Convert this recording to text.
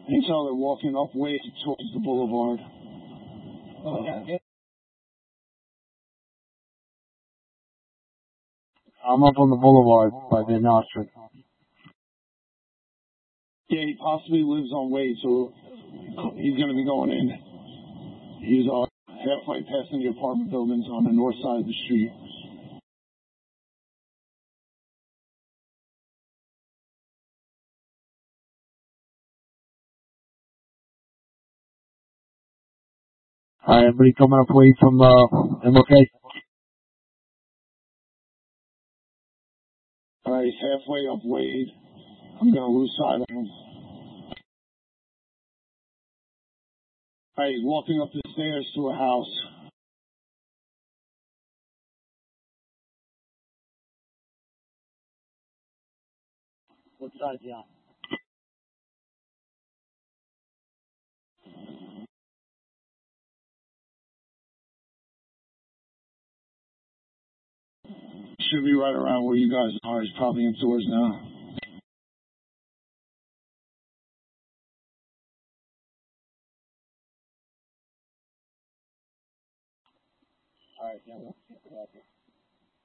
You can tell they're walking up way towards the boulevard. I'm up on the boulevard by the Nostra. Yeah, he possibly lives on Wade, so he's going to be going in. He's halfway passing the apartment buildings on the north side of the street. Alright, everybody coming up Wade from MLK. Alright, he's halfway up Wade. I'm going to lose sight of him. Alright, he's walking up the stairs to a house. What side is he on? Should be right around where you guys are. He's probably indoors now. Alright, yeah,